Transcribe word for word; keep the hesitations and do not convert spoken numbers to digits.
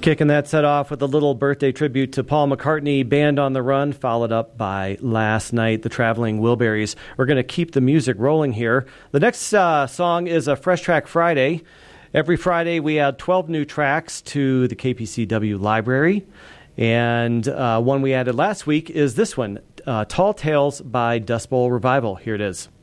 Kicking that set off with a little birthday tribute to Paul McCartney, Band on the Run, followed up by Last Night, the Traveling Wilburys. We're going to keep the music rolling here. The next uh, song is a Fresh Track Friday. Every Friday we add twelve new tracks to the K P C W library. And uh, one we added last week is this one, uh, Tall Tales by Dust Bowl Revival. Here it is.